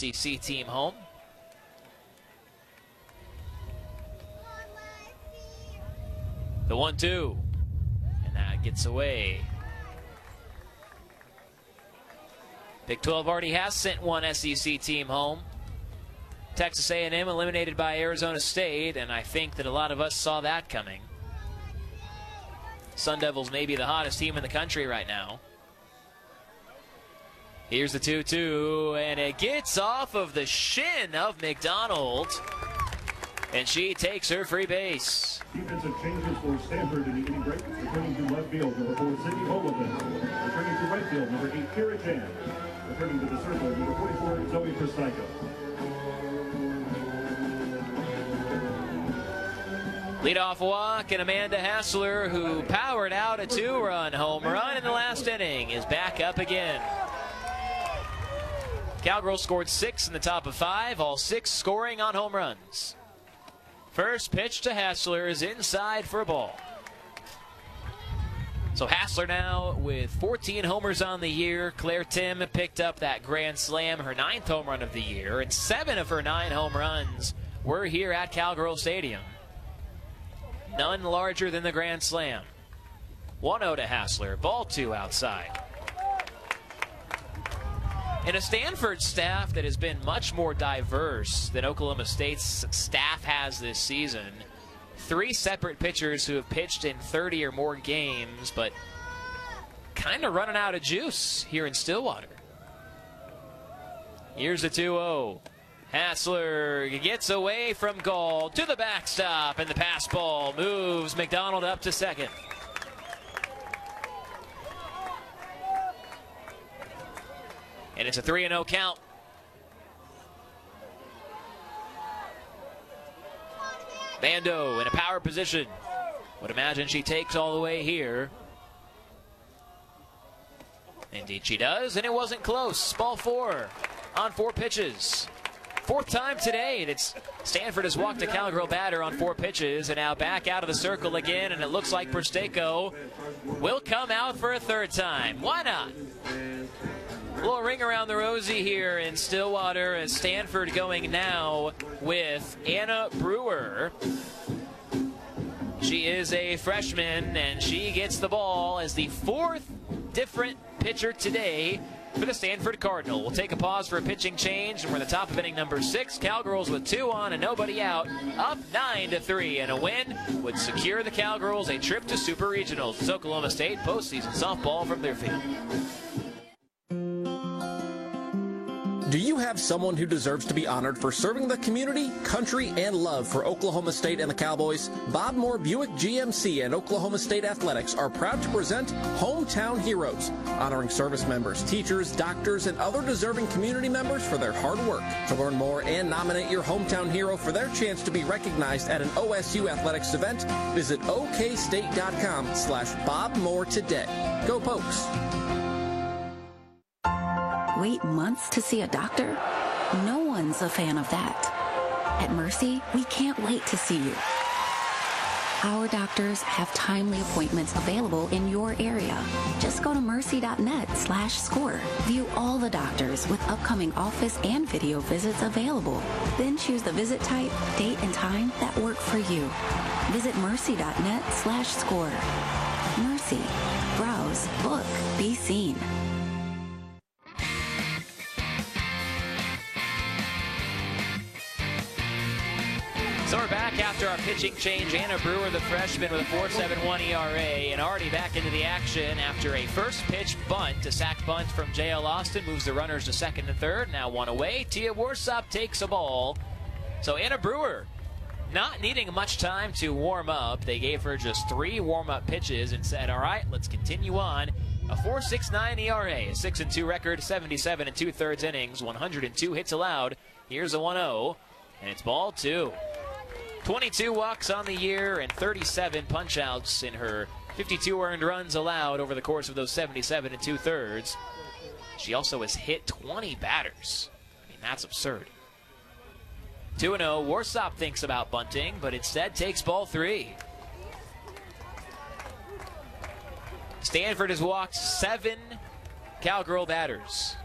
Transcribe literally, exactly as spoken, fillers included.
S E C team home. The one two, and that gets away. Big twelve already has sent one S E C team home. Texas A and M eliminated by Arizona State, and I think that a lot of us saw that coming. Sun Devils may be the hottest team in the country right now. Here's the two two, and it gets off of the shin of McDonald, and she takes her free base. Defensive changes for Stanford in the inning break. Returning to left field, number four, Cindy Holovan. Returning to right field, number eight, Kira Jan. Returning to the circle, number forty-four, Zoe Prostyko. Leadoff walk, and Amanda Hassler, who powered out a two-run home run in the last inning, is back up again. Cowgirls scored six in the top of five, all six scoring on home runs. First pitch to Hassler is inside for a ball. So Hassler now with fourteen homers on the year. Claire Tim picked up that grand slam, her ninth home run of the year, and seven of her nine home runs were here at Cowgirl Stadium. None larger than the grand slam. one oh to Hassler, ball two outside. And a Stanford staff that has been much more diverse than Oklahoma State's staff has this season. Three separate pitchers who have pitched in thirty or more games, but kind of running out of juice here in Stillwater. Here's the two oh. Hassler gets away from Gall to the backstop, and the pass ball moves McDonald up to second. And it's a three and oh count. Bando in a power position. Would imagine she takes all the way here. Indeed she does, and it wasn't close. Ball four on four pitches. Fourth time today that Stanford has walked a Cowgirl batter on four pitches, and now back out of the circle again, and it looks like Prostyko will come out for a third time. Why not? A little ring around the rosy here in Stillwater, as Stanford going now with Anna Brewer. She is a freshman, and she gets the ball as the fourth different pitcher today for the Stanford Cardinal. We'll take a pause for a pitching change, and we're at the top of inning number six. Cowgirls with two on and nobody out, up nine to three, and a win would secure the Cowgirls a trip to Super Regionals. It's Oklahoma State postseason softball from their field. Do you have someone who deserves to be honored for serving the community, country, and love for Oklahoma State and the Cowboys? Bob Moore Buick G M C and Oklahoma State Athletics are proud to present Hometown Heroes, honoring service members, teachers, doctors, and other deserving community members for their hard work. To learn more and nominate your hometown hero for their chance to be recognized at an O S U Athletics event, visit okstate.com slash Bob Moore today. Go Pokes! Wait months to see a doctor? No one's a fan of that. At Mercy, we can't wait to see you. Our doctors have timely appointments available in your area. Just go to mercy.net slash score. View all the doctors with upcoming office and video visits available. Then choose the visit type, date, and time that work for you. Visit mercy.net slash score. Mercy. Browse, look, be seen. So we're back after our pitching change. Anna Brewer, the freshman, with a four point seven one E R A, and already back into the action after a first pitch bunt. A sack bunt from J L Austin moves the runners to second and third. Now one away. Tia Warsop takes a ball. So Anna Brewer not needing much time to warm up. They gave her just three warm-up pitches and said, all right, let's continue on. A four point six nine E R A, a six and two record, seventy-seven and two-thirds innings, one hundred two hits allowed. Here's a one oh, and it's ball two. twenty-two walks on the year and thirty-seven punch-outs in her fifty-two earned runs allowed over the course of those seventy-seven and two-thirds. She also has hit twenty batters. I mean, that's absurd. two and oh, Warsop thinks about bunting, but instead takes ball three. Stanford has walked seven Cowgirl batters.